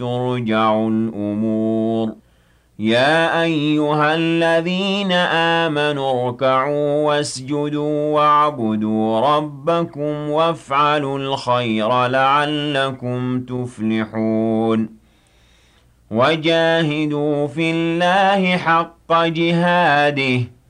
ترجع الأمور يا أيها الذين آمنوا اركعوا واسجدوا واعبدوا ربكم وافعلوا الخير لعلكم تفلحون وجاهدوا في الله حق جهاده